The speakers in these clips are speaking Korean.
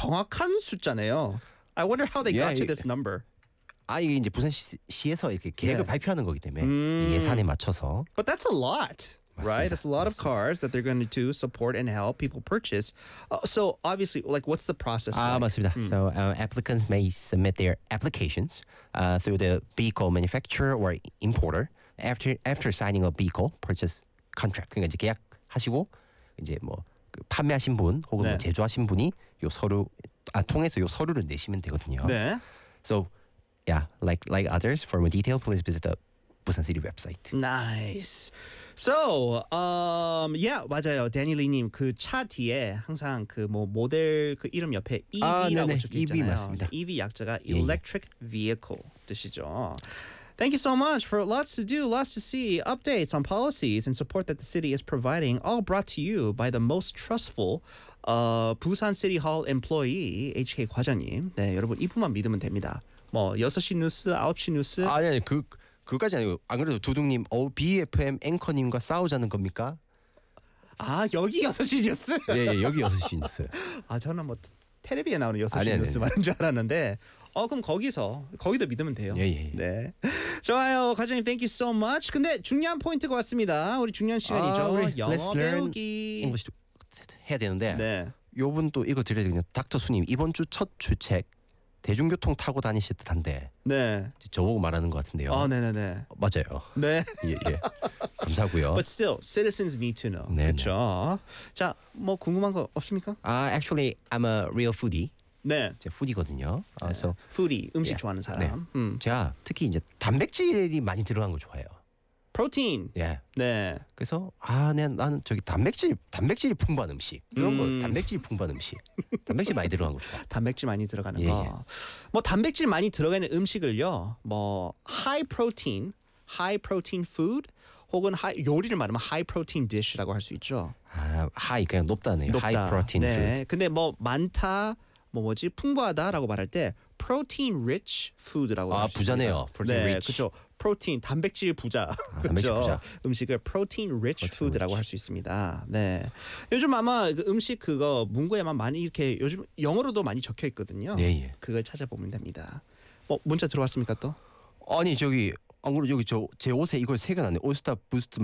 정확한 숫자네요. I wonder how they got to this number. 이게 이제 부산시에서 이렇게 계획을 네. 발표하는 거기 때문에 이제 예산에 맞춰서. But that's a lot. Right, 맞습니다. that's a lot of 맞습니다. cars that they're going to support and help people purchase. So obviously, like, what's the process? Like? 맞습니다. So applicants may submit their applications through the vehicle manufacturer or importer after signing a vehicle purchase contract. 그러니까 이제 계약하시고 이제 뭐 판매하신 분 혹은 네. 뭐 제조하신 분이 요 서류 통해서 요 서류를 내시면 되거든요. 네. So yeah, like others, for more detail, please visit the Busan City website. Nice. So, yeah, 맞아요. 데니리님 그 차 뒤에 항상 그 뭐 모델 그 이름 옆에 EV라고 네네. 적혀 EV 있잖아요. 맞습니다. EV 약자가 예, 예. Electric Vehicle 뜻이죠. Thank you so much for lots to do, lots to see, updates on policies and support that the city is providing, all brought to you by the most trustful 부산 City Hall employee, HK 과장님. 네, 여러분 이분만 믿으면 됩니다. 뭐 6시 뉴스, 9시 뉴스. 아니 그까지 아니고 안 그래도 두둥님 BFM 앵커님과 싸우자는 겁니까? 여기 6시 뉴스? 예, 여기 6시 뉴스. 저는 뭐 텔레비에 나오는 6시 아니, 뉴스 말인 줄 알았는데 그럼 거기도 믿으면 돼요. 예. 네. 좋아요. 과장님 thank you so much. 근데 중요한 포인트가 왔습니다. 우리 중요한 시간이죠. 우리 영어 Let's learn 배우기. English도 해야 되는데 네. 요분 또 이거 드려야 되거든요. 닥터 수님 이번 주 첫 주책 대중교통 타고 다니실 듯한데 네. 저보고 말하는 것 같은데요. 네네네. 맞아요. 네. 예. 감사하고요. But still, citizens need to know. 네, 그렇죠. 자, 뭐 궁금한 거 없습니까? Actually, I'm a real foodie. 네. 제가 푸디거든요. So 푸디, 음식 예. 좋아하는 사람. 제가 특히 이제 단백질이 많이 들어간 걸 좋아해요. 프로틴. 예. 네. 그래서 나는 저기 단백질이 풍부한 음식 이런 거 단백질이 풍부한 음식 단백질 많이 들어간 거 좋아. 단백질 많이 들어가는 예, 거. 예. 뭐 단백질 많이 들어가는 음식을요. 뭐 high protein food 혹은 요리를 말하면 high protein dish라고 할 수 있죠. 하이 그냥 높다네요. 높다. high protein 네. food. 근데 뭐 많다, 풍부하다라고 말할 때 protein rich food라고 할 수 부자네요. 있습니다. protein 네, rich. 그렇죠. 프로틴, 단백질 부자. 단백질 그렇죠? 부자. 음식을 protein rich Protein food라고 rich. 할 수 있습니다. 네. 요즘 아마 그 음식 그거 문구에만 많이 이렇게 요즘 영어로도 많이 적혀 있거든요. 예. 그걸 찾아보면 됩니다. 문자 들어왔습니까 또? 아니 저기 안 그래도 여기 제 옷에 이걸 새겨놨네. 올스타 부스트.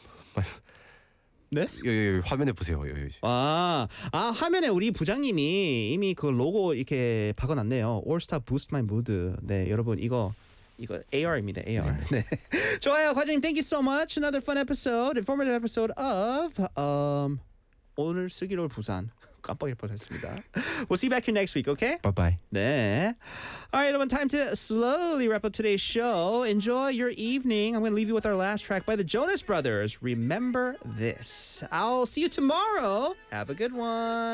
네? 여기 화면에 보세요. 여기. 화면에 우리 부장님이 이미 그 로고 이렇게 박아놨네요. All-Star Boost My Mood. 네, 여러분 이거 AR입니다. AR. 네. 좋아요, 과장님. Thank you so much. Another fun episode, informative episode of 오늘 슬기로울 부산. 깜빡일 뻔했습니다. We'll see you back here next week. Okay? Bye bye. 네. All right, everyone. Time to slowly wrap up today's show. Enjoy your evening. I'm going to leave you with our last track by the Jonas Brothers. Remember this. I'll see you tomorrow. Have a good one.